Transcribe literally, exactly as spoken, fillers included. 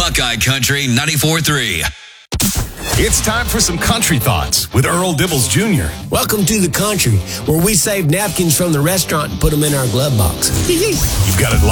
Buckeye Country ninety-four three. It's time for some country thoughts with Earl Dibbles Junior Welcome to the country, where we save napkins from the restaurant and put them in our glove box. You've got it